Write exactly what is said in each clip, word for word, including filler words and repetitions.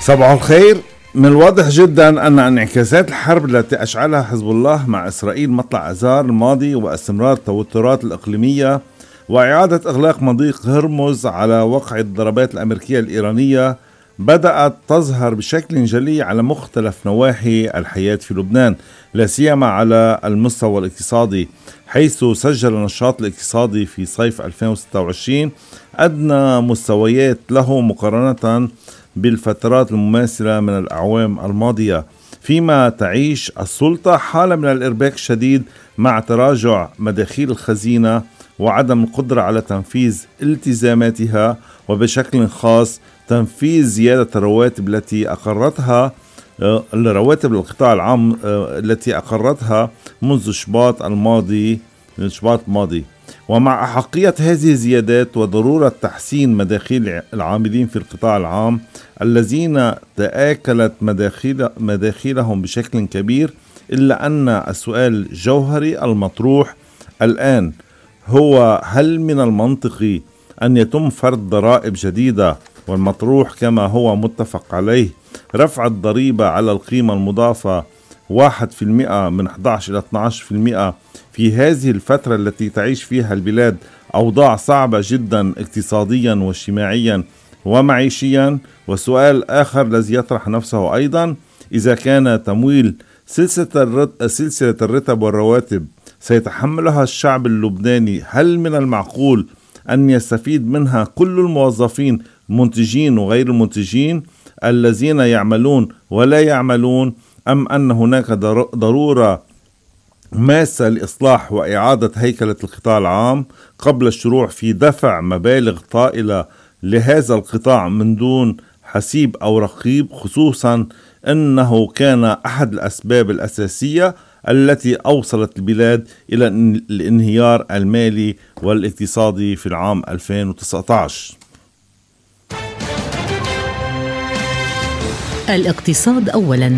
صباح الخير. من الواضح جدا أن انعكاسات الحرب التي أشعلها حزب الله مع إسرائيل مطلع أذار الماضي واستمرار التوترات الإقليمية وإعادة إغلاق مضيق هرمز على وقع الضربات الأمريكية الإيرانية بدأت تظهر بشكل جلي على مختلف نواحي الحياة في لبنان، لا سيما على المستوى الاقتصادي، حيث سجل النشاط الاقتصادي في صيف ألفين وستة وعشرين أدنى مستويات له مقارنة بالفترات المماثلة من الأعوام الماضية، فيما تعيش السلطة حالة من الإرباك الشديد مع تراجع مداخيل الخزينة وعدم القدرة على تنفيذ التزاماتها، وبشكل خاص تنفيذ زيادة الرواتب التي أقرتها الرواتب القطاع العام التي أقرتها منذ شباط الماضي شباط الماضي. ومع أحقية هذه الزيادات وضرورة تحسين مداخيل العاملين في القطاع العام الذين تآكلت مداخيل مداخيلهم بشكل كبير، إلا أن السؤال الجوهري المطروح الآن هو: هل من المنطقي أن يتم فرض ضرائب جديدة؟ والمطروح كما هو متفق عليه رفع الضريبة على القيمة المضافة واحد في المئة من أحد عشر إلى اثني عشر في المئة في هذه الفترة التي تعيش فيها البلاد أوضاع صعبة جدا اقتصاديا واجتماعيا ومعيشيا. وسؤال آخر الذي يطرح نفسه أيضا: إذا كان تمويل سلسلة سلسلة الرتب والرواتب سيتحملها الشعب اللبناني، هل من المعقول أن يستفيد منها كل الموظفين المنتجين وغير المنتجين الذين يعملون ولا يعملون، أم أن هناك ضرورة ماسة لإصلاح وإعادة هيكلة القطاع العام قبل الشروع في دفع مبالغ طائلة لهذا القطاع من دون حسيب أو رقيب، خصوصا أنه كان أحد الأسباب الأساسية التي أوصلت البلاد إلى الانهيار المالي والاقتصادي في العام ألفين وتسعة عشر؟ الاقتصاد أولا.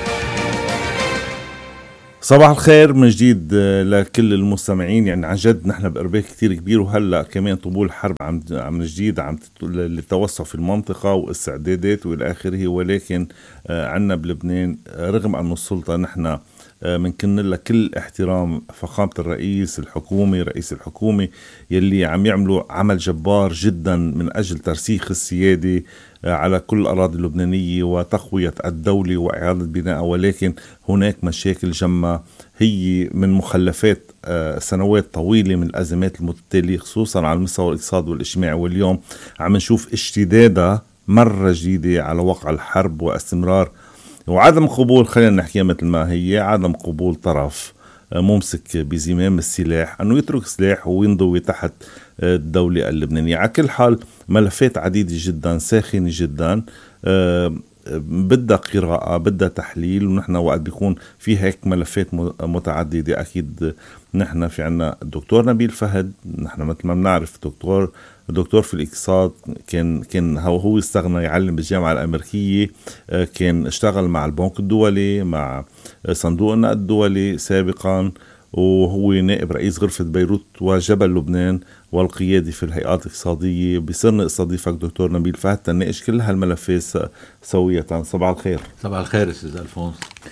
صباح الخير من جديد لكل المستمعين. يعني عن جد نحن بإرباك كتير كبير، وهلأ كمان طبول الحرب عم عم جديد عم للتوسع في المنطقة واستعدادات وإلى آخره، ولكن عنا بلبنان رغم أن السلطة نحن منكن لها كل احترام فخامة الرئيس الحكومي رئيس الحكومة يلي عم يعملوا عمل جبار جدا من أجل ترسيخ السيادة على كل الأراضي اللبنانية وتقوية الدولة وإعادة بناء، ولكن هناك مشاكل جمة هي من مخلفات سنوات طويلة من الأزمات المتتالية خصوصا على المستوى الاقتصادي والاجتماعي، واليوم عم نشوف اشتدادها مرة جديدة على وقع الحرب واستمرار وعدم قبول، خلينا نحكيها مثل ما هي، عدم قبول طرف ممسك بزمام السلاح أنه يترك سلاح وينضوي تحت الدولة اللبنانية. على كل حال ملفات عديدة جدا ساخنة جدا، أه بدها قراءة بدها تحليل، ونحن وقت بيكون في هيك ملفات متعددة أكيد نحن في عنا الدكتور نبيل فهد. نحن مثل ما بنعرف دكتور دكتور في الاقتصاد، كان كان هو هو استغنى يعلم بالجامعة الأمريكية، كان اشتغل مع البنك الدولي مع صندوق النقد الدولي سابقا، وهو نائب رئيس غرفة بيروت وجبل لبنان والقيادي في الهيئات الاقتصادية. بصيرنا استضيفك دكتور نبيل فهد تناقش كل هالملفات سوية. صباح الخير. صباح الخير أستاذ ألفونس.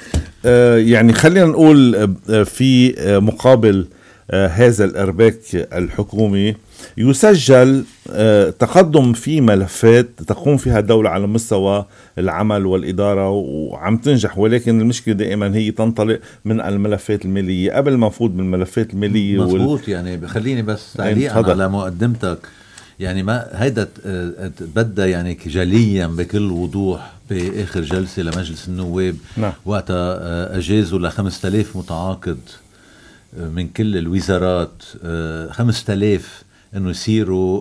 آه يعني خلينا نقول في مقابل آه هذا الإرباك الحكومي يسجل آه تقدم في ملفات تقوم فيها الدولة على مستوى العمل والإدارة وعم تنجح، ولكن المشكلة دائما هي تنطلق من الملفات المالية. قبل ما نفوت بالملفات المالية مظبوط وال... يعني بخليني بس تعليقا على مقدمتك. يعني ما هيدا بدأ يعني جليا بكل وضوح بآخر جلسة لمجلس النواب، نعم. وقتها أجازوا لخمسة آلاف متعاقد من كل الوزارات، خمسة آلاف انه يصيروا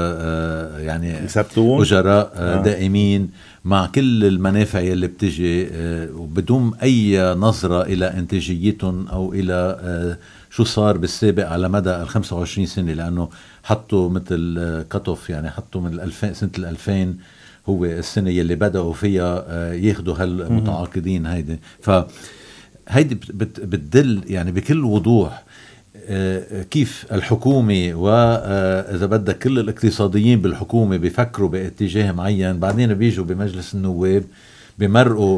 يعني أجراء دائمين مع كل المنافع اللي بتجي وبدون أي نظرة إلى إنتاجيتهم أو إلى شو صار بالسابق على مدى الخمسة وعشرين سنة، لأنه حطوا مثل كتوف، يعني حطوا من الألفين سنة الألفين هو السنة اللي بدأوا فيها ياخدوا هالمتعاقدين هيدي. فهيدي بتدل يعني بكل وضوح كيف الحكومة وإذا بدك كل الاقتصاديين بالحكومة بيفكروا باتجاه معين، بعدين بيجوا بمجلس النواب بمرقوا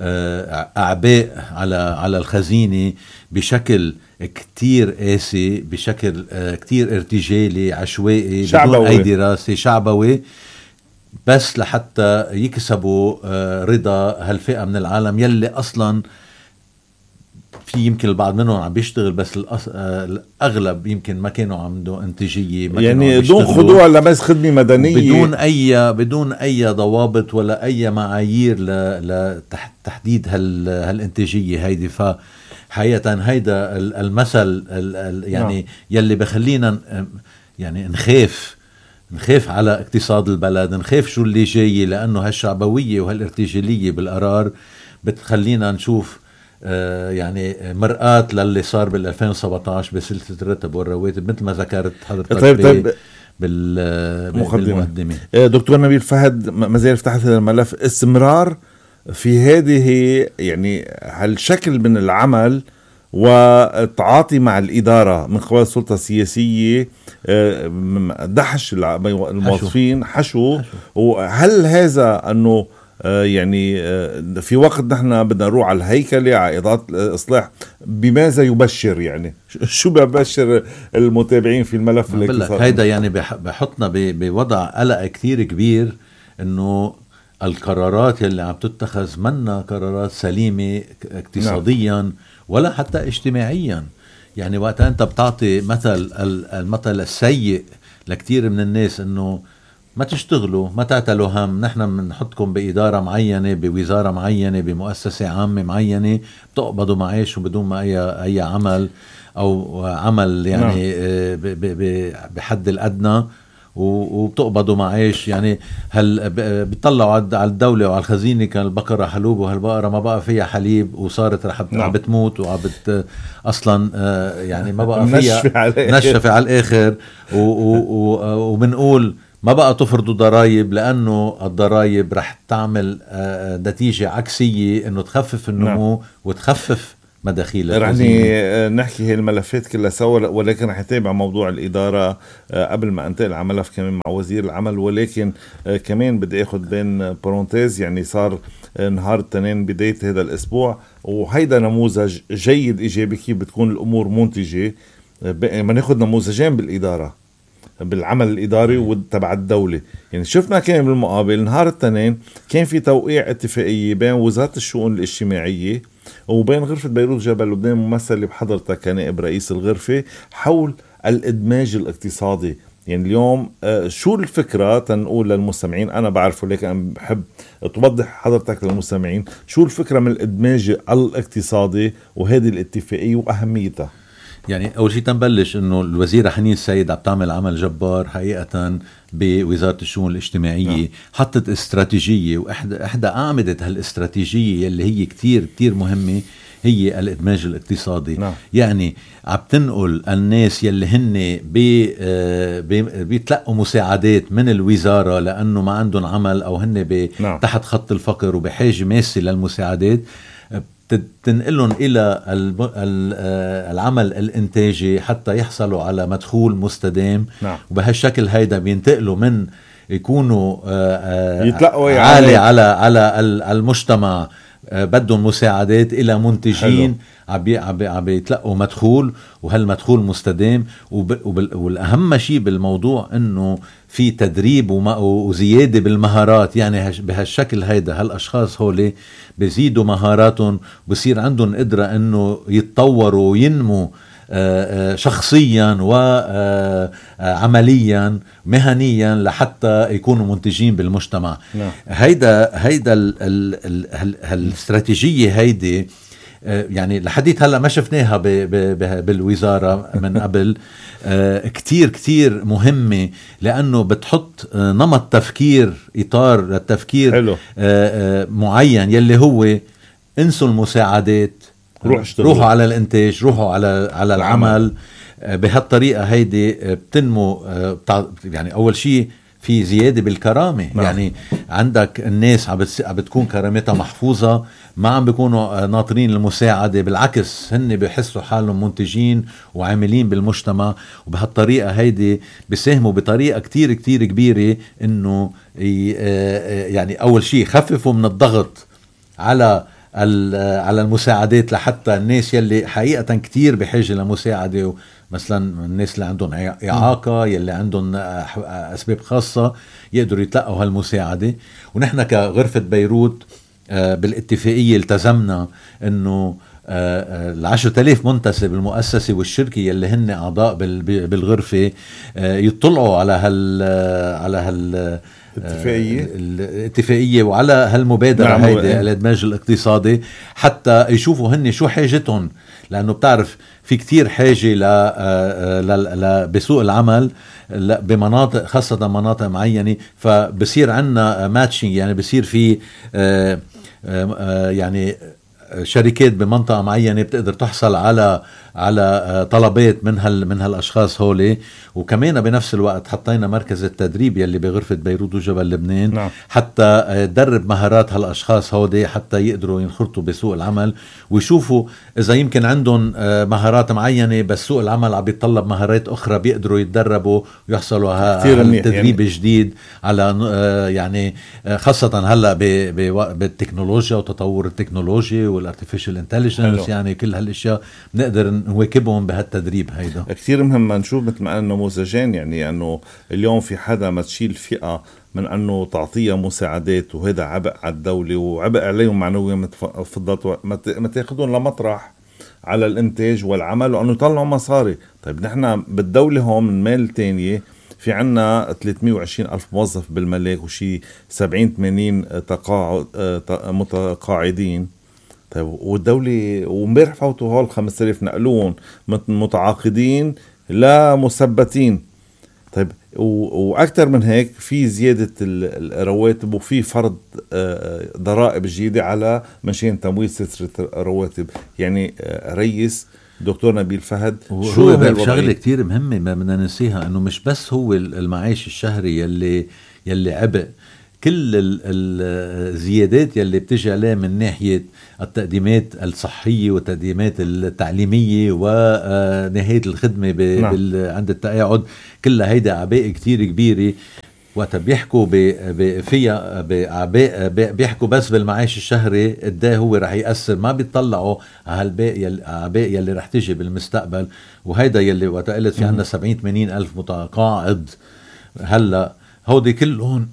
أعباء على على الخزينة بشكل كتير قاسي، بشكل كتير ارتجالي عشوائي بدون أي دراسة، شعبوي، بس لحتى يكسبوا رضا هالفئة من العالم يلي أصلا في يمكن البعض منهم عم بيشتغل بس الأغلب يمكن ما كانوا عملوا انتاجية، ما يعني بدون خضوع لبس خدمة مدنية، بدون أي بدون أي ضوابط ولا أي معايير لتحديد هال هالانتاجية هيدي. فحقيقة هيدا المثل يعني نعم. يلي بخلينا يعني نخاف نخاف على اقتصاد البلد، نخاف شو اللي جاي، لأنه هالشعبوية وهالارتجالية بالقرار بتخلينا نشوف آه يعني مرآة للي صار بال ألفين وسبعة عشر بسلسلة الرتب والرواتب مثل ما ذكرت حضرتك طيب طيب بالمقدمة. دكتور نبيل فهد، ما زال فتحت هذا الملف، استمرار في هذه يعني هالشكل من العمل والتعاطي مع الإدارة من قبل السلطة السياسية، دحش الموظفين، حشو, حشو. وهل هذا أنه يعني في وقت نحن بدنا نروح على الهيكلة على إضاءة الإصلاح، بماذا يبشر؟ يعني شو ببشر المتابعين في الملف الاقتصادي؟ هيدا يعني بحطنا بوضع قلق كتير كبير، إنه القرارات اللي عم تتخذ منا قرارات سليمة اقتصاديا نعم. ولا حتى اجتماعيا. يعني وقت أنت بتعطي مثل المثل السيء لكتير من الناس، إنه ما تشتغلوا، ما تعتلوا هم، نحن بنحطكم بإدارة معينة، بوزارة معينة، بمؤسسة عامة معينة، بتقبضوا معاش وبدون ما أي أي عمل أو عمل يعني نعم. بحد الأدنى، وبتقبضوا معاش. يعني هل بيطلعوا على الدولة وعلى الخزينة كان البقرة حلوب وهالبقرة ما بقى فيها حليب وصارت رح نعم. بتموت وعبت أصلا يعني ما بقى فيها نشفة على الآخر، وبنقول ما بقى تفرضوا ضرائب، لأنه الضرائب رح تعمل نتيجة عكسية، إنه تخفف النمو نعم. وتخفف مداخيل. رح نحكي هي الملفات كلها سوا، ولكن رح نتابع موضوع الإدارة قبل ما انتقل على ملف كمان مع وزير العمل. ولكن كمان بدي أخذ بين برونتيز، يعني صار نهار الاثنين بداية هذا الأسبوع، وهيدا نموذج جيد إيجابي كيف بتكون الأمور منتجة. ما ناخذ نموذجين بالإدارة، بالعمل الإداري وتبع الدولة. يعني شفنا كان بالمقابل نهار الاثنين كان في توقيع اتفاقية بين وزارة الشؤون الاجتماعية وبين غرفة بيروت جبل لبنان، ممثل بحضرتك كنائب رئيس الغرفة، حول الإدماج الاقتصادي. يعني اليوم شو الفكرة تنقول للمستمعين؟ أنا بعرفه لكن أنا بحب توضح حضرتك للمستمعين شو الفكرة من الإدماج الاقتصادي وهذه الاتفاقية وأهميتها. يعني أول شيء تنبلش إنه الوزيرة حنين السيد عم تعمل عمل جبار حقيقة بوزارة الشؤون الاجتماعية نعم. حطت استراتيجية، وإحدى إحدى أعمدة هالاستراتيجية اللي هي كتير كتير مهمة هي الإدماج الاقتصادي نعم. يعني عم تنقل الناس يلي هن بي بي بيتلقوا مساعدات من الوزارة لأنه ما عندهم عمل أو هن بي نعم. تحت خط الفقر وبحاجة ماسة للمساعدات، تنقلهم إلى العمل الإنتاجي حتى يحصلوا على مدخول مستدام نعم. وبهالشكل هيدا بينتقلوا من يكونوا عالي على على المجتمع بدهم مساعدات إلى منتجين عم يتلقوا مدخول، وهالمدخول مستدام. والأهم شيء بالموضوع إنه في تدريب وزيادة بالمهارات. يعني بهالشكل هيدا هالأشخاص هولي بيزيدوا مهاراتهم، بصير عندهم قدرة إنه يتطوروا وينموا شخصيا وعمليا مهنيا لحتى يكونوا منتجين بالمجتمع. نعم. هيدا هيدا الاستراتيجية هيدي يعني لحديت هلا ما شفناها بالوزارة من قبل. كتير كتير مهمة، لأنه بتحط نمط تفكير، إطار للتفكير حلو. معين يلي هو انسوا المساعدات، روحوا على الانتاج، روحوا على على العمل. بهالطريقة هيدي بتنمو. يعني أول شيء في زيادة بالكرامة نعم. يعني عندك الناس عم بتكون كرامتها محفوظة، ما عم بيكونوا ناطرين المساعدة، بالعكس هن بيحسوا حالهم منتجين وعاملين بالمجتمع، وبهالطريقة هيدي بيساهموا بطريقة كتير كتير كبيرة إنه يعني أول شيء خففوا من الضغط على على المساعدات لحتى الناس يلي حقيقة كتير بحاجة لمساعدة، مثلا الناس اللي عندهم إعاقة، يلي عندهم أسباب خاصة يقدروا يتلقوا هالمساعدة. ونحن كغرفة بيروت بالاتفاقية التزمنا انه العشرة آلاف منتسب المؤسسة والشركة يلي هن أعضاء بالغرفة يطلعوا على هال على هال الاتفاقية الاتفاقية وعلى هالمبادرة نعم هيدي الإدماج الاقتصادي، حتى يشوفوا هن شو حاجتهم، لأنه بتعرف في كتير حاجة ل ل بسوق العمل بمناطق خاصة مناطق معينة، فبصير عنا ماتشنج، يعني بصير في آآ آآ يعني شركات بمنطقة معينة بتقدر تحصل على على طلبات من هال من هالاشخاص هولي. وكمان بنفس الوقت حطينا مركز التدريب يلي بغرفة بيروت وجبل لبنان نعم. حتى تدرب مهارات هالاشخاص هودي حتى يقدروا ينخرطوا بسوق العمل، ويشوفوا اذا يمكن عندهم مهارات معينة بس سوق العمل عم بيتطلب مهارات اخرى بيقدروا يتدربوا ويحصلوا على التدريب يعني. جديد على يعني خاصة هلا بالتكنولوجيا وتطور التكنولوجيا والارتفيشال انتليجنس، يعني كل هالاشياء نقدر نواكبهم بهالتدريب. هيدا كثير مهم ما نشوف مثل ما قلنا نموذجين، يعني انه اليوم في حدا ما تشيل فئة من انه تعطيها مساعدات، وهذا عبء على الدولة وعبء عليهم معنويا، ما تاخدون لمطرح على الانتاج والعمل وانه يطلعوا مصاري. طيب نحن بالدولة هون من مال تانية في عنا ثلاثمية وعشرين ألف موظف بالملاك وشي سبعين ثمانين تقاعد متقاعدين. طيب والدولة ومبارح فوتوا هول خمسة آلاف نقلون متعاقدين لا مثبتين. طيب وأكثر من هيك في زيادة الرواتب وفي فرض ضرائب جديدة على مشان تمويل سلسلة الرواتب. يعني رئيس دكتور نبيل فهد شو شغلة كتير مهمة ما بدنا ننسيها، انه مش بس هو المعاش الشهري يلي يلي عبء، كل الزيادات يلي بتجي عليه من ناحية التقديمات الصحية والتقديمات التعليمية ونهاية الخدمة نعم. عند التقاعد، كلها هيدا عباء كتير كبيرة. وقت بيحكوا فيها بيحكوا بس بالمعاش الشهري قديه هو رح يأثر، ما بيطلعوا على هالعباء يلي رح تيجي بالمستقبل. وهيدا يلي وقت قلت في عنا سبعين ثمانين ألف متقاعد هلا، هودي كلهم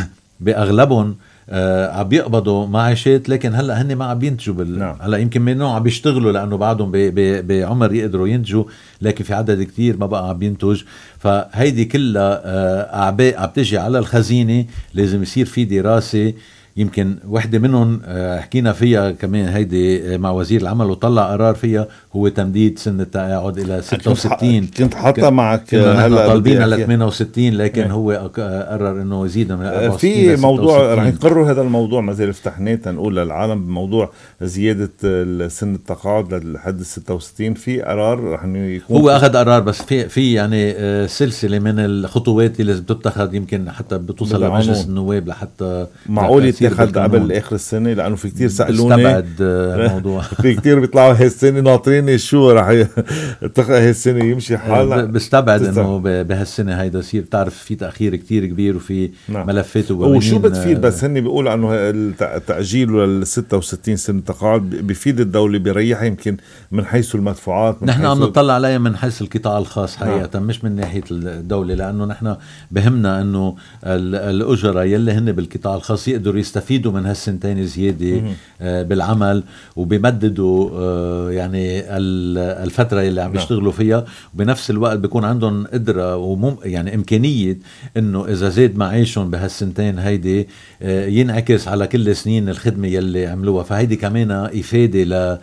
بأغلبهم آه عم بيقبضوا معاشات، لكن هلا هن ما عم بينتجوا بال... نعم. هلا يمكن منهم عم بيشتغلوا لانه بعدهم بعمر يقدروا ينتجوا، لكن في عدد كتير ما بقى عم بينتج. فهيدي كلها آه اعباء عم تجي على الخزينه، لازم يصير في دراسه. يمكن وحده منهم آه حكينا فيها كمان هيدي مع وزير العمل وطلع قرار فيها، هو تمديد سن التقاعد الى ستة وستين. كنت حاطه معك هلا طالبين ل ثمانية وستين، لكن اه. هو قرر انه يزيد من أربعة وستين. في موضوع رح نقرر هذا الموضوع ما زال افتحناه تنقول للعالم بموضوع زياده سن التقاعد لحد ستة وستين. في قرار رح يكون هو اخذ قرار، بس في في يعني سلسله من الخطوات اللي لازم تتخذ، يمكن حتى بتوصل لمجلس النواب لحتى معقول يتخذ قبل اخر السنه، لانه في كتير سالوني استبعد الموضوع. في كتير بيطلعوا هالسنه ناطرين شو رح يتخذ هالسنه يمشي حالنا. بستبعد انه بهالسنه هيدا يصير، تعرف في تاخير كتير كبير وفي نعم. ملفات وقوانين. وشو بتفيد بس هن بيقولوا انه التاجيل لل ستة وستين سنه تقاعد بيفيد الدوله، بيريح يمكن من حيث المدفوعات. نحن عم نطلع عليها من حيث القطاع الخاص حقيقه نعم. مش من ناحيه الدوله، لانه نحن بهمنا انه الاجراء يلي هن بالقطاع الخاص يقدروا يستفيدوا من هالسنتين زياده آه بالعمل، وبيمددوا آه يعني الفتره اللي عم يشتغلوا فيها، وبنفس الوقت بيكون عندهم قدره ومم يعني امكانيه انه اذا زاد معيشهم بهالسنتين هيدي آه ينعكس على كل سنين الخدمه يلي عملوها. فهيدي كمان افاده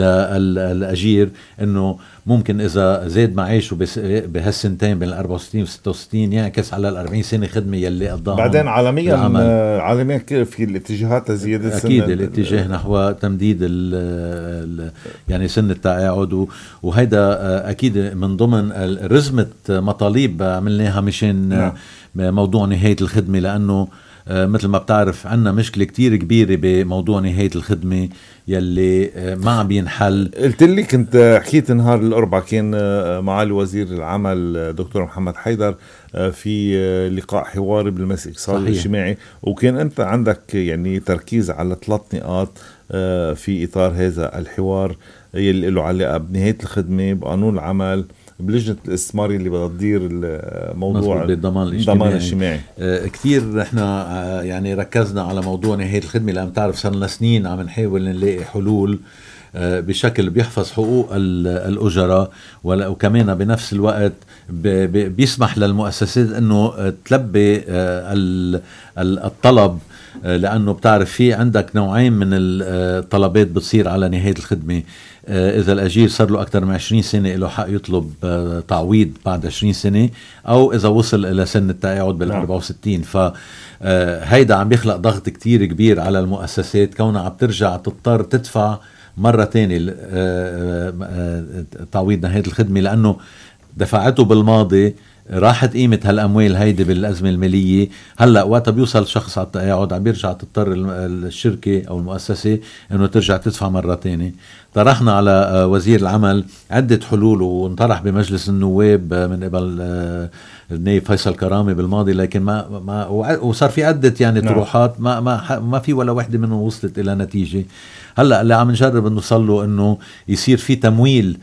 للاجير، انه ممكن اذا زاد معيشه بهالسنتين بين أربعة وستين و ستة وستين ينعكس على الأربعين سنه خدمه يلي قضاها. بعدين عالميا عالميا كيف في الاتجاهات لزياده السن؟ اكيد الاتجاه نحو تمديد ال ال يعني سن التقاعد، وهيدا اكيد من ضمن رزمه مطالب عملناها مشان نعم. موضوع نهايه الخدمه، لانه مثل ما بتعرف عنا مشكلة كتير كبيرة بموضوع نهاية الخدمة يلي ما عم بينحل. قلت لي كنت حكيت نهار الأربعاء كان معالي وزير العمل دكتور محمد حيدر في لقاء حواري بالمجلس الاقتصادي الاجتماعي، وكان أنت عندك يعني تركيز على ثلاث نقاط في إطار هذا الحوار يلي له علاقة بنهاية الخدمة، بقانون العمل، بلجنة الاستثمار اللي بدها تدير الموضوع بالضمان الاجتماعي, الاجتماعي. آه كتير احنا آه يعني ركزنا على موضوع نهاية الخدمة، لأن تعرف صار لنا سنين عم نحاول نلاقي حلول آه بشكل بيحفظ حقوق الأجراء، وكمان بنفس الوقت بيسمح للمؤسسات انه تلبي آه الطلب، لأنه بتعرف في عندك نوعين من الطلبات بتصير على نهاية الخدمة. إذا الأجير صار له أكثر من عشرين سنة له حق يطلب تعويض بعد عشرين سنة، أو إذا وصل إلى سن التقاعد بالأربعة وستين. فهيدا عم بيخلق ضغط كتير كبير على المؤسسات، كونها عم ترجع تضطر تدفع مرة تانية تعويض نهاية الخدمة، لأنه دفعته بالماضي، راحت قيمة هالأموال هيدي بالأزمة المالية. هلأ وقت بيوصل شخص على التقاعد عم بيرجع تضطر الشركة أو المؤسسة إنه ترجع تدفع مرة تانية. طرحنا على وزير العمل عدة حلول، وانطرح بمجلس النواب من قبل النائب فيصل كرامي بالماضي، لكن ما ما وصار في عدة يعني طروحات ما ما ما في ولا واحدة منهم وصلت إلى نتيجة. هلا اللي عم نجرب نوصل له انه يصير في تمويل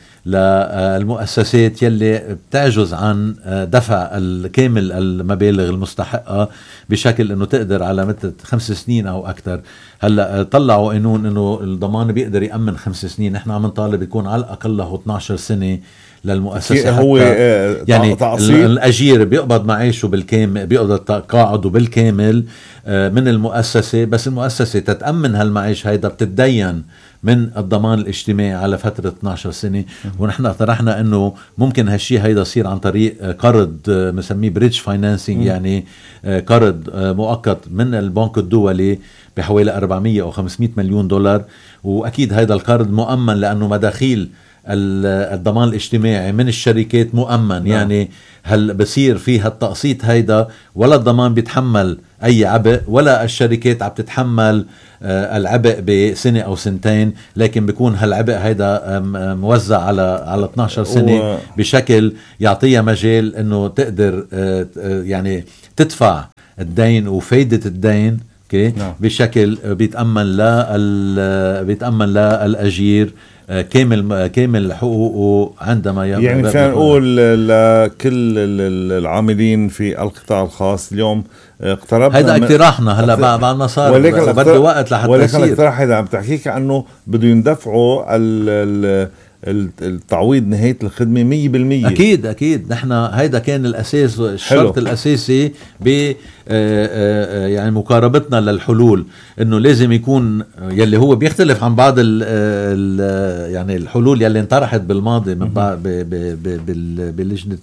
للمؤسسات يلي بتعجز عن دفع الكامل المبالغ المستحقة بشكل انه تقدر على مدة خمس سنين او اكثر. هلا طلعوا قانون انه الضمان بيقدر يأمن خمس سنين، نحن عم نطالب يكون على الاقل له اثني عشر سنة للمؤسسة، هو يعني الأجير بيقبض معيشه بالكامل، بيقبض تقاعده بالكامل من المؤسسة، بس المؤسسة تتأمن هالمعيش هيدا بتتدين من الضمان الاجتماعي على فترة اثني عشر سنة. ونحن طرحنا انه ممكن هالشي هيدا يصير عن طريق قرض مسميه بريدج فاينانسينج، يعني قرض مؤقت من البنك الدولي بحوالي أربعمية أو خمسمية مليون دولار. وأكيد هيدا القرض مؤمن، لأنه مداخيل الضمان الاجتماعي من الشركات مؤمن. نعم. يعني هل بصير فيها التقسيط هيدا، ولا الضمان بيتحمل أي عبء، ولا الشركات عم تتحمل العبء بسنة أو سنتين، لكن بيكون هالعبء هيدا موزع على على اثني عشر سنة و... بشكل يعطيها مجال إنه تقدر يعني تدفع الدين وفايدة الدين. نعم. بشكل بيتأمن لا بيتأمن لا الأجير كامل كامل حقوقه عندما يعني فعلا نقول لكل العاملين في القطاع الخاص اليوم اقتربنا. هذا اقتراحنا هلا بعد صار بده وقت لحتى يصير، ولكن الاقتراح هذا عم تحكيك عنه بده يندفعوا ال التعويض نهاية الخدمة مية بالمية. أكيد أكيد نحن هيدا كان الأساس، الشرط الأساسي ب يعني مقاربتنا للحلول، إنه لازم يكون يلي هو بيختلف عن بعض ال ال يعني الحلول يلي انطرحت بالماضي من بعض بلجنة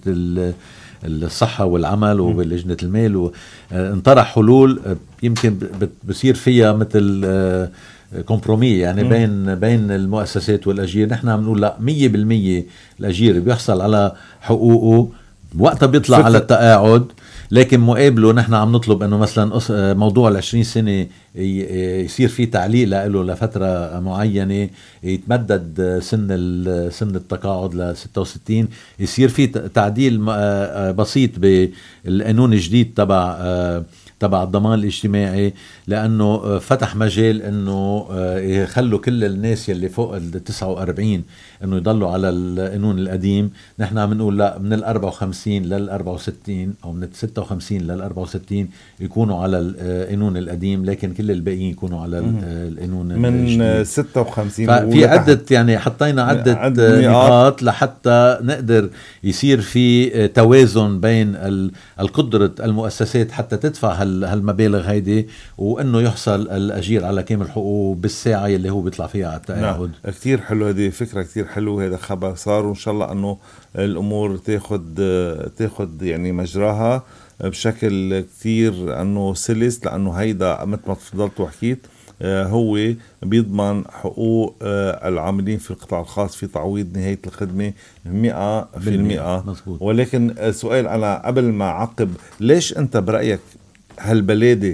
الصحة والعمل وبلجنة المال، وانطرح حلول يمكن بصير فيها مثل كومبرومي يعني بين بين المؤسسات والأجير. نحن عم نقول لا، مية بالمية الأجير بيحصل على حقوقه وقتها بيطلع على التقاعد، لكن مقابله نحن عم نطلب انه مثلا موضوع العشرين سنة يصير فيه تعليق له لفترة معينة، يتمدد سن سن التقاعد ل ستة وستين، يصير فيه تعديل بسيط بالقانون الجديد تبع تبع الضمان الاجتماعي، لأنه فتح مجال أنه يخلوا كل الناس يلي فوق ال تسعة وأربعين أنه يضلوا على القانون القديم. نحن عم نقول لا، من ال أربعة وخمسين لل أربعة وستين أو من ال ستة وخمسين لل أربعة وستين يكونوا على القانون القديم، لكن كل الباقيين يكونوا على القانون من ستة وخمسين. ففي عدة يعني حطينا عدة نقاط لحتى نقدر يصير في توازن بين القدرة المؤسسات حتى تدفع هالمبالغ هيدي، وانه يحصل الاجير على كامل حقوقه بالساعه اللي هو بيطلع فيها على التقاعد. نعم. كتير حلو، هذه فكره كتير حلوه، هذا خبر صار، وان شاء الله انه الامور تاخد تاخد يعني مجراها بشكل كتير انه سلس، لانه هيدا مثل ما تفضلت وحكيت هو بيضمن حقوق العاملين في القطاع الخاص في تعويض نهاية الخدمة مئة في المئة. ولكن سؤال أنا قبل ما أعقب، ليش أنت برأيك هالبلادة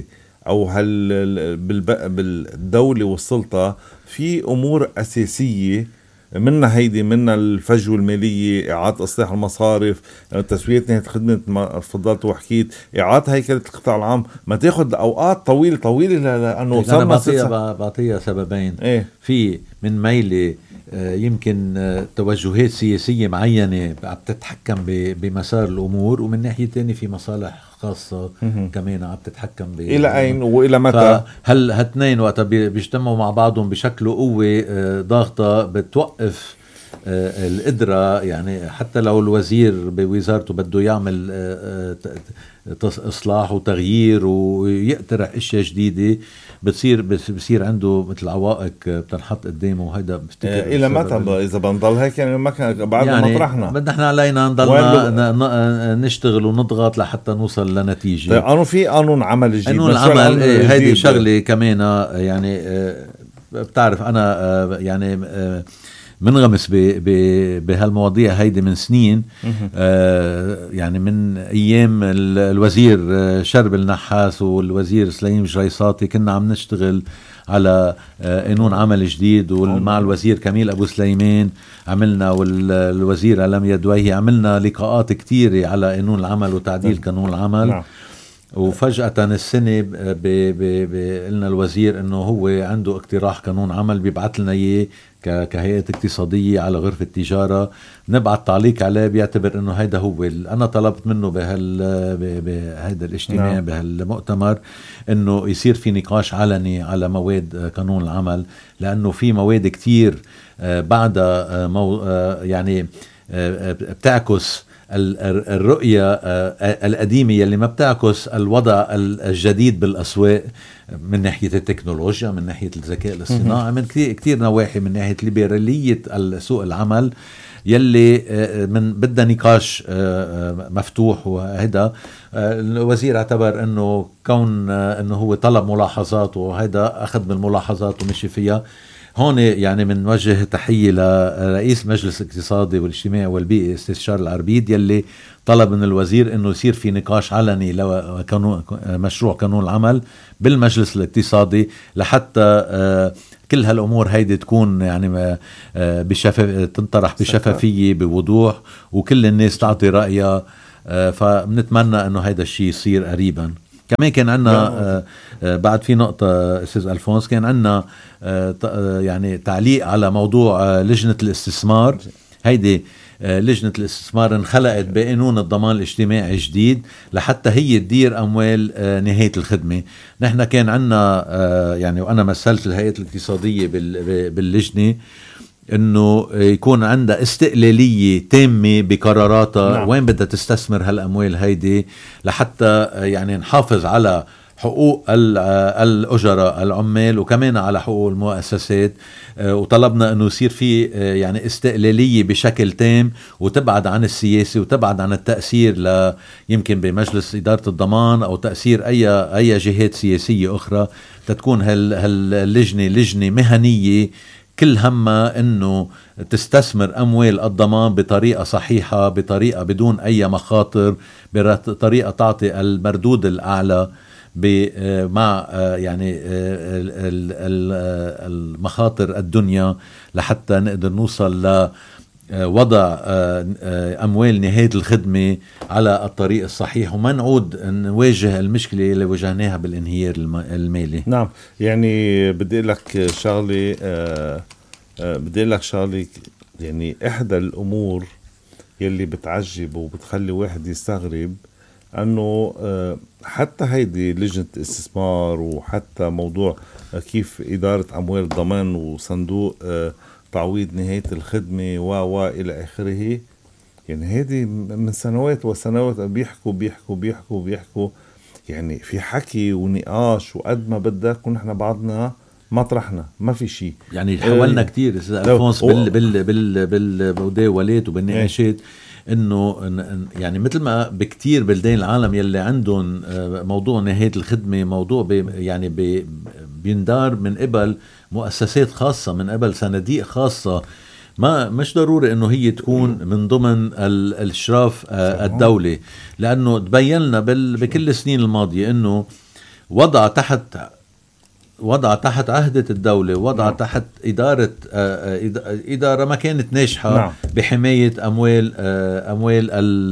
أو هل بالدولة والسلطة في أمور أساسية منها هيدي منها الفجوة المالية، إعادة إصلاح المصارف، تسوية نهاية خدمة ما فضلت وحكيت، إعادة هيكلة القطاع العام، ما تاخد أوقات طويلة طويلة لأنه أنا بعطيها بعطيها سببين. إيه؟ في من ميلة يمكن توجهات سياسية معينة عم تتحكم بمسار الأمور، ومن ناحية تانية في مصالح خاصة كمان عم تتحكم ب إلى أين وإلى متى؟ هل هاثنين وقت بيجتمعوا مع بعضهم بشكل قوة ضاغطة بتوقف القدرة، يعني حتى لو الوزير بوزارته بده يعمل إصلاح وتغيير ويقترح أشياء جديدة، بتصير بصير عنده مثل عوائق بتنحط قدامه، وهذا بفتكر إيه إلى متى إذا بنضل هيك يعني ما كان بعد يعني مطرحنا بدنا احنا علينا نضلنا نشتغل ونضغط لحتى نوصل لنتيجة. طيب قانون في قانون عمل جديد، قانون العمل إيه هيدي شغلة كمان يعني بتعرف أنا يعني منغمس بهالمواضيع هيدي من سنين. آه يعني من أيام الوزير شرب النحاس والوزير سليم جريصاتي كنا عم نشتغل على قانون عمل جديد، ومع الوزير كميل أبو سليمان عملنا والوزير علم يدويه عملنا لقاءات كتيرة على قانون العمل وتعديل قانون العمل. نعم. وفجأة السنة قلنا الوزير انه هو عنده اقتراح قانون عمل بيبعث لنا اياه كهيئة اقتصادية على غرفة التجارة، نبعث تعليق عليه بيعتبر انه هيدا هو. انا طلبت منه بهال بهذا الاجتماع نعم. بهالمؤتمر انه يصير في نقاش علني على مواد قانون العمل، لانه في مواد كتير بعدها مو يعني بتعكس الرؤية القديمة اللي ما بتعكس الوضع الجديد بالأسواق من ناحية التكنولوجيا، من ناحية الذكاء الاصطناعي، من كتير, كتير نواحي، من ناحية ليبرالية سوق العمل يلي من بدها نقاش مفتوح. وهذا الوزير اعتبر انه كون انه هو طلب ملاحظات وهذا اخذ بالملاحظات ومشي فيها. هون يعني من وجه تحية لرئيس مجلس الاقتصادي والاجتماعي والبيئي استشار العربيد يلي طلب من الوزير انه يصير في نقاش علني لقانون مشروع قانون العمل بالمجلس الاقتصادي، لحتى كل هالامور هيدي تكون يعني بشفاف تنطرح بشفافية بوضوح وكل الناس تعطي رأيها. فبنتمنى انه هيدا الشيء يصير قريبا. كمان كان عنا آه آه بعد في نقطة أستاذ ألفونس، كان عنا آه يعني تعليق على موضوع آه لجنة الاستثمار. هيدي آه لجنة الاستثمار انخلقت بقانون الضمان الاجتماعي جديد لحتى هي تدير أموال آه نهاية الخدمة. نحن كان عنا آه يعني وأنا مثلت الهيئة الاقتصادية باللجنة انه يكون عندها استقلالية تامة بقراراتها. نعم. وين بدها تستثمر هالاموال هيدي لحتى يعني نحافظ على حقوق الأجراء العمال وكمان على حقوق المؤسسات. وطلبنا انه يصير في يعني استقلالية بشكل تام وتبعد عن السياسة وتبعد عن التأثير ل يمكن بمجلس إدارة الضمان او تأثير اي اي جهات سياسية اخرى. تتكون هاللجنة لجنة مهنية كل همها انه تستثمر اموال الضمان بطريقه صحيحه، بطريقه بدون اي مخاطر، بطريقه تعطي المردود الاعلى مع يعني المخاطر الدنيا، لحتى نقدر نوصل لوضع اموال نهايه الخدمه على الطريق الصحيح وما نعود نواجه المشكله اللي واجهناها بالانهيار المالي. نعم، يعني بدي لك شغله آه آه بدي لك شغله يعني احدى الامور يلي بتعجب وبتخلي واحد يستغرب انه آه حتى هيدي لجنه استثمار وحتى موضوع آه كيف اداره اموال الضمان وصندوق آه تعويض نهايه الخدمه و و الى اخره، يعني هيدي من سنوات وسنوات بيحكوا بيحكوا بيحكوا بيحكوا يعني في حكي ونقاش وقد ما بدك ونحن بعضنا مطرحنا ما في شيء. يعني حاولنا اه كتير استاذ ألفونس بال بال بال بالمداولات وبالنقاشات انه يعني مثل ما بكتير بلدان العالم يلي عندهم موضوع نهاية الخدمة موضوع بي يعني بي بيندار من قبل مؤسسات خاصة، من قبل صناديق خاصة، ما مش ضروري انه هي تكون من ضمن الاشراف الدولي. لانه تبين لنا بكل السنين الماضية انه وضع تحت وضع تحت عهدة الدولة، وضع نعم. تحت إدارة إدارة ما كانت ناجحة نعم. بحماية أموال أموال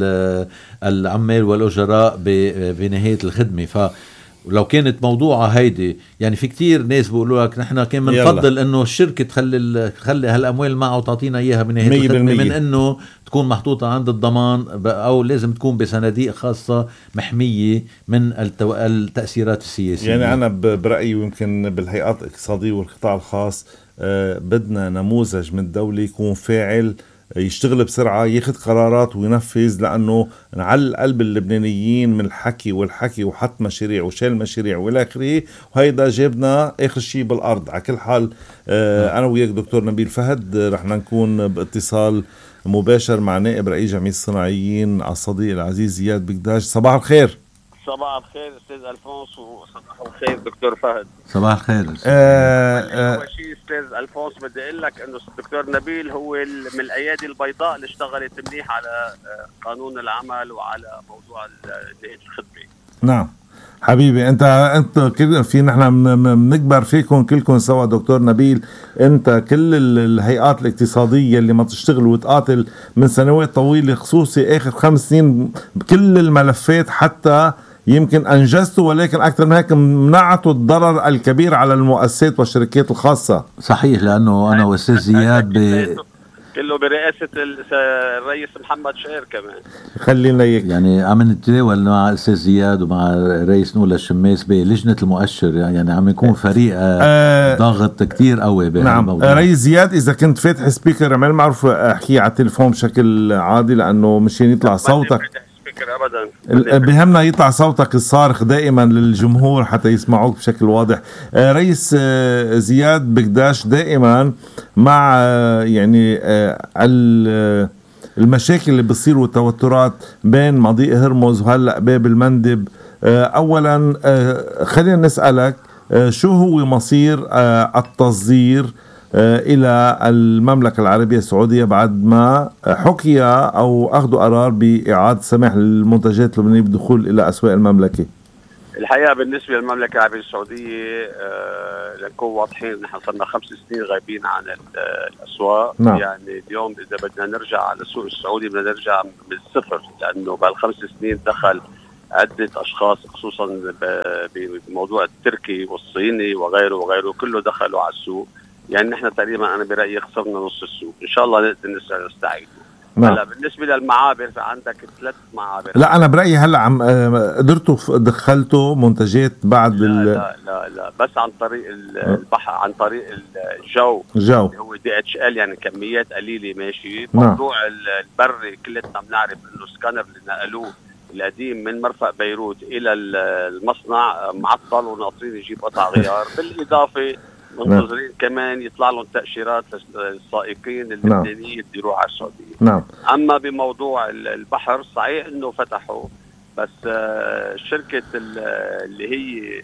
العمال والأجراء بنهاية الخدمة. ف ولو كانت موضوعة هيدي يعني في كتير ناس بيقولوا لك نحن كان بنفضل انه الشركة تخلي تخلي هالاموال معه وتعطينا اياها بنهاية الخدمة من انه تكون محطوطة عند الضمان، او لازم تكون بصناديق خاصة محمية من التو... التأثيرات السياسية. يعني انا برأيي يمكن بالهيئات الاقتصادية والقطاع الخاص آه بدنا نموذج من الدولة يكون فاعل، يشتغل بسرعة، ياخد قرارات وينفذ، لأنه على قلب اللبنانيين من الحكي والحكي وحط مشاريع وشال مشاريع والى آخره، وهيدا جابنا آخر شيء بالأرض. على كل حال آه أنا وياك دكتور نبيل فهد رح نكون باتصال مباشر مع نائب رئيس جمعية الصناعيين الصديق العزيز زياد بقداش. صباح الخير. صباح الخير أستاذ ألفونس، وصباح الخير دكتور فهد. صباح الخير. آه أول شيء أستاذ ألفونس بدي أقول لك إنه الدكتور نبيل هو من الأيادي البيضاء اللي اشتغلت منيح على قانون العمل وعلى موضوع نهاية الخدمة. نعم حبيبي، انت انت في نحن بنكبر فيكم كلكم سوا دكتور نبيل. انت كل الهيئات الاقتصاديه اللي ما تشتغل وتقاتل من سنوات طويله، خصوصي اخر خمس سنين بكل الملفات، حتى يمكن انجزتوا، ولكن اكثر من هيك منعتوا الضرر الكبير على المؤسسات والشركات الخاصه. صحيح، لانه انا واستاذ زياد ب كله برئاسة الرئيس محمد شقير كمان. خلينا يعني عم نتداول مع أستاذ زياد ومع رئيس نولا الشماس بلجنة المؤشر، يعني عم يكون فريق آه ضاغط كتير قوي بهالموضوع. نعم رئيس زياد، إذا كنت فاتح سبيكر عمل معروف أحكي على التليفون بشكل عادي، لأنه مشان يطلع صوتك. أبداً. بهمنا يطلع صوتك الصارخ دائما للجمهور حتى يسمعوك بشكل واضح. رئيس زياد بقداش دائما مع يعني المشاكل اللي بتصير والتوترات بين مضيق هرمز وهلأ باب المندب، أولا خلينا نسألك شو هو مصير التصدير إلى المملكة العربية السعودية بعد ما حكي أو أخذوا قرار بإعادة سماح للمنتجات اللبنانية بالدخول إلى أسواق المملكة؟ الحقيقة بالنسبة للمملكة العربية السعودية آه لنكون واضحين، نحن صرنا خمس سنين غايبين عن الأسواق. نعم. يعني اليوم إذا بدنا نرجع على السوق السعودي بدنا نرجع من الصفر، لأنه بهالخمس سنين دخل عدة أشخاص خصوصا بموضوع التركي والصيني وغيره وغيره، كله دخلوا على السوق. يعني نحن تقريبا أنا برأيي خسرنا نص السوق، إن شاء الله نقدر نستعيد. هلا بالنسبة للمعابر فعندك ثلاث معابر. لا أنا برأيي هلا عم قدرتوا دخلتوا منتجات بعد لا ال لا لا لا بس عن طريق البحر، عن طريق الجو الجو هو دي اتش ال، يعني كميات قليلة ماشي. موضوع البري كلنا بنعرف إنه سكانر اللي نقلوه القديم من مرفق بيروت إلى المصنع معطل وناطرين يجيب قطع غيار. بالإضافة منتظرين كمان يطلع لهم تأشيرات للسائقين اللبنانيين يديروها على السعودية. نعم. أما بموضوع البحر صحيح إنه فتحوا، بس آه شركة اللي هي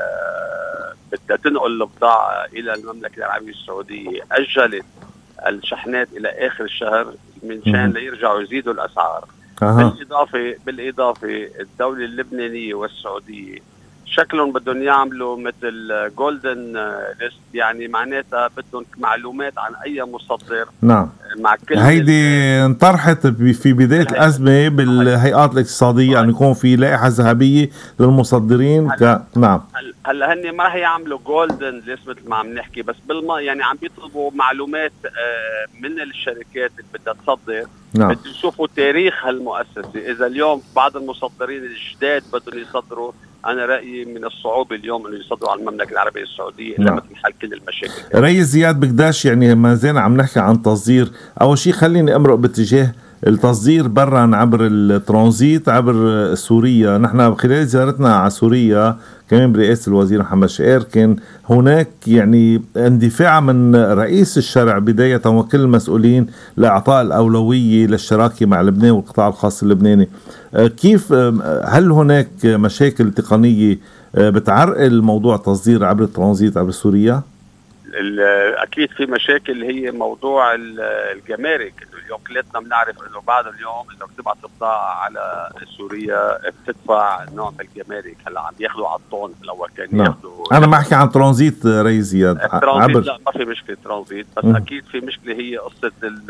آه بدها تنقل البضاعة إلى المملكة العربية السعودية أجلت الشحنات إلى آخر الشهر من شان ليرجعوا يزيدوا الأسعار. أه. بالإضافة بالإضافة الدولة اللبنانية والسعودية شكلهم بدهم يعملوا مثل جولدن ليست، يعني معناتها بدهم معلومات عن اي مصدر. نعم. مع كل هيدي انطرحت في بداية الأزمة بالهيئات الاقتصادية أن يكون في لائحة ذهبية للمصدرين. ك... نعم. هلا هن ما راح يعملوا جولدن ليست مثل ما عم نحكي، بس بالما يعني عم بيطلبوا معلومات من الشركات اللي بدها تصدر. نعم. بدهم يشوفوا تاريخ هالمؤسسة. إذا اليوم بعض المصدرين الجداد بدهم يصدروا، أنا رأيي من الصعوبة اليوم إنه يصدروا على المملكة العربية السعودية إلا مثل حل كل المشاكل. رئيس زياد بقداش، يعني ما زين عم نحكي عن تصدير، أول شيء خليني أمرق باتجاه التصدير برا عبر الترانزيت عبر سوريا. نحن خلال زيارتنا على سوريا كمان برئاسة الوزير محمد شقير كان هناك يعني اندفاع من رئيس الشرع بداية وكل المسؤولين لإعطاء الأولوية للشراكة مع لبنان والقطاع الخاص اللبناني. كيف، هل هناك مشاكل تقنية بتعرقل موضوع التصدير عبر الترانزيت عبر سوريا؟ أكيد في مشاكل، هي موضوع الجمارك، اليوم كلنا بنعرف انه بعد اليوم انه بتبعت بضاعه على سوريا بتدفع نوع من الجمارك. هلا عم ياخذوا على الطن، الاول كان نعم. ياخذوا. انا بحكي عن ترانزيت ري زياد. عبر لا ما في مشكله ترانزيت، بس م. اكيد في مشكله هي قصه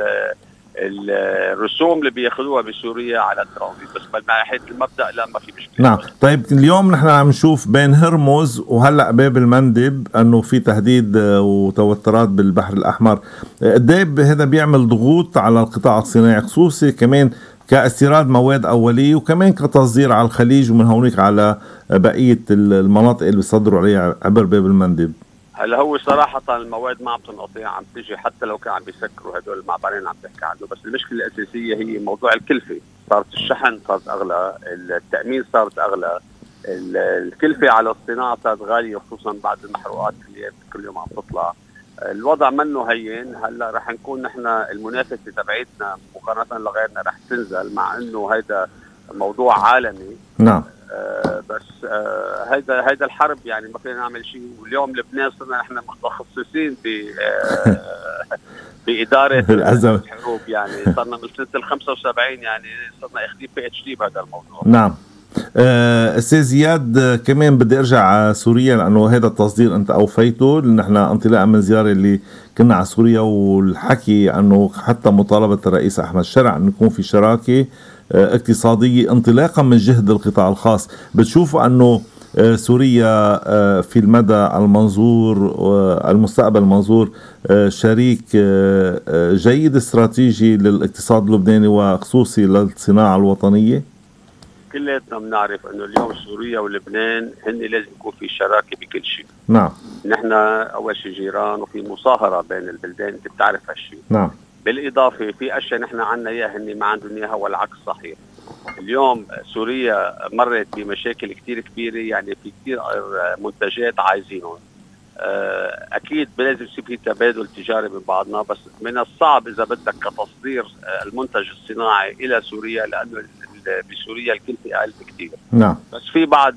الرسوم اللي بياخذوها بسوريا على الترانزيت. بس بالناحيه المبدا لا ما في مشكله. نعم. طيب اليوم نحن عم نشوف بين هرمز وهلا باب المندب انه في تهديد وتوترات بالبحر الاحمر. قد هذا بيعمل ضغوط على القطاع الصناعي، خصوصي كمان كاستيراد مواد اوليه وكمان كتصدير على الخليج ومن هونيك على بقيه المناطق اللي بيصدروا عليها عبر باب المندب. هلا هو صراحة المواد ما عم تنقطع، عم تيجي حتى لو كان عم بيسكروا هدول المعبرين عم تحكي عنه. بس المشكلة الأساسية هي موضوع الكلفة. صارت الشحن صارت أغلى، التأمين صارت أغلى، الكلفة على الصناعة صارت غالية، خصوصا بعد المحروقات اللي كل يوم عم تطلع. الوضع منه هين. هلا رح نكون نحن المنافسة تبعتنا مقارنة لغيرنا رح تنزل، مع إنه هيدا موضوع عالمي. نعم. آه بس آه هيدا هيدا الحرب يعني ما فينا نعمل شيء. واليوم لبنان صرنا نحن متخصصين ب آه بإدارة الحروب، يعني صرنا من سنة الخمسة وسبعين يعني صرنا اخذين بي اتش دي بهذا الموضوع. نعم. أستاذ زياد كمان بدي ارجع سوريا، لانه هذا التصدير انت اوفيته. نحن انطلاقا من زياره اللي كنا على سوريا والحكي انه حتى مطالبه الرئيس احمد شرع انه يكون في شراكه اقتصاديه انطلاقا من جهد القطاع الخاص. بتشوفوا انه سوريا في المدى المنظور المستقبل المنظور شريك جيد استراتيجي للاقتصاد اللبناني وخصوصي للصناعه الوطنيه؟ كلنا بنعرف انه اليوم سوريا ولبنان هن لازم يكون في شراكه بكل شيء. نعم. نحن اول شيء جيران وفي مصاهره بين البلدان، انت بتعرف هالشيء. نعم. بالاضافه في اشياء نحن عنا اياها هن ما عندهم اياها والعكس صحيح. اليوم سوريا مرت بمشاكل كتير كبيره، يعني في كتير منتجات عايزينهم. اكيد لازم يصير في تبادل تجاري من بعضنا، بس من الصعب اذا بدك كتصدير المنتج الصناعي الى سوريا، لانه بسوريا الكلفة أقل بكتير. نعم. بس في بعض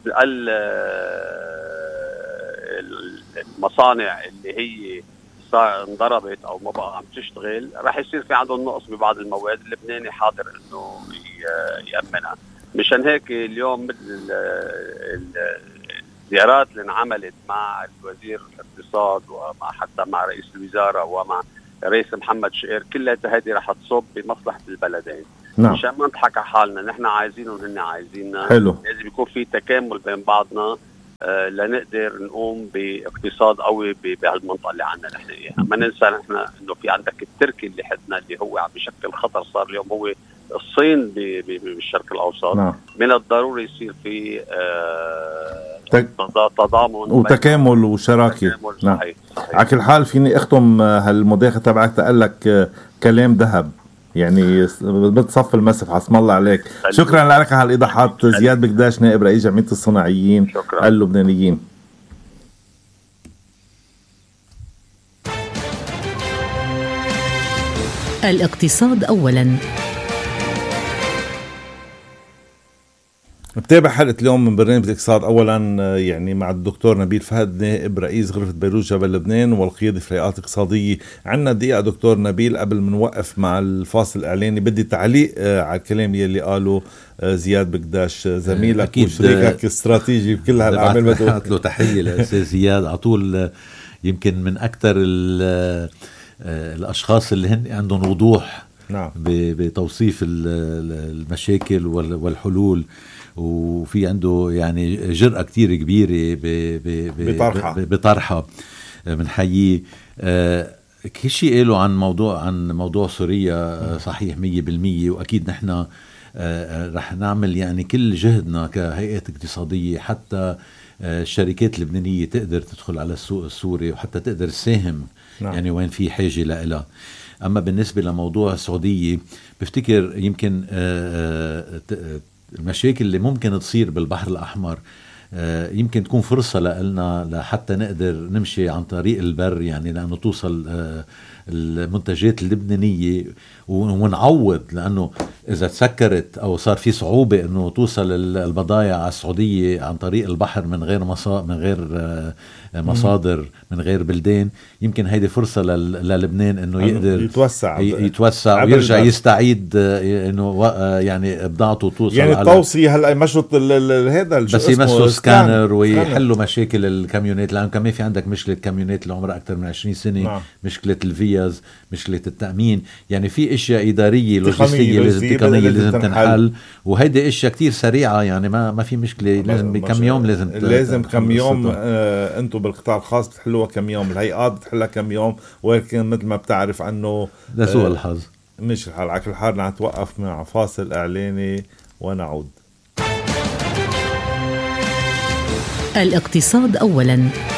المصانع اللي هي انضربت أو ما بقى عم تشتغل راح يصير في عندهم نقص ببعض المواد. اللبناني حاضر إنه يأمنها. مشان هيك اليوم مثل الزيارات اللي انعملت مع الوزير الاقتصاد ومع حتى مع رئيس الوزارة ومع رئيس محمد شقير، كلها هذه راح تصب بمصلحة البلدين. نعم. مشان ما نضحك على حالنا، نحن عايزينهم هن عايزيننا. حلو. لازم يكون في تكامل بين بعضنا آه لنقدر نقوم باقتصاد قوي بهالمنطقه اللي عندنا نحن اياها. ما ننسى نحن انه في عندك التركي اللي حدنا اللي هو عم بشكل خطر صار اليوم، هو الصين بالشرق الاوسط. نعم. من الضروري يصير في آه تك... تضامن وتكامل وشراكه. نعم. صحيح. صحيح. على كل حال فيني اختم هالمداخله تبعك تقول لك كلام ذهب، يعني بتصف المسف. حسم الله عليك. شكرا لك على هالايضاحات. زياد بقداش نائب رئيس جمعيه الصناعيين شكرا. اللبنانيين. الاقتصاد اولا. نتابع حلقة اليوم من برنامج الاقتصاد اولا، يعني مع الدكتور نبيل فهد نائب رئيس غرفة بيروت جبل لبنان والقيادة في الهيئات الاقتصادية. عنا دقيقة دكتور نبيل قبل ما نوقف مع الفاصل الاعلاني. بدي تعليق على الكلام يلي قاله زياد بقداش زميلك وشريكك استراتيجي بكل هالاعمال. بدي له تحية لأستاذ زياد على طول. يمكن من اكثر الاشخاص اللي هن عندهم وضوح نعم. بتوصيف المشاكل والحلول، وفي عنده يعني جرأة كتير كبيرة بطرحها بنحييه. كل شيء قاله عن موضوع عن موضوع سوريا صحيح مية بالمية، وأكيد نحن رح نعمل يعني كل جهدنا كهيئات اقتصادية حتى الشركات اللبنانية تقدر تدخل على السوق السوري وحتى تقدر تساهم نعم. يعني وين في حاجة لها. أما بالنسبة لموضوع السعودية بفتكر يمكن المشاكل اللي ممكن تصير بالبحر الأحمر يمكن تكون فرصة لنا لحتى نقدر نمشي عن طريق البر، يعني لأنه توصل المنتجات اللبنانية ونعوض، لأنه إذا تسكرت أو صار في صعوبة أنه توصل البضائع على السعودية عن طريق البحر من غير مصا من غير مصادر من غير بلدان، يمكن هيدي فرصة للبنان انه يقدر يتوسع يتوسع ويرجع يستعيد انه يعني بضاعته توصل يعني التوصية. هلا مشروط هذا بس يمسوا سكانر ويحلوا مشاكل الكاميونات، لأنه كمان في عندك مشكلة كاميونات اللي عمرها أكثر من عشرين سنة. نعم. مشكلة الفيز، مشكلة التأمين، يعني في اشياء إدارية لوجستية لازم تقنية لازم تنحل، وهيدي اشياء كتير سريعة يعني ما ما في مشكلة، لازم بكم يوم لازم لازم كم يوم. آه انتم بالقطاع الخاص بتحلوها كم يوم، الهيئات بتحلها كم يوم، ولكن مثل ما بتعرف عنه ده سوء آه الحظ. مش الحال، على كل حال نتوقف مع فاصل إعلاني ونعود. الاقتصاد أولاً.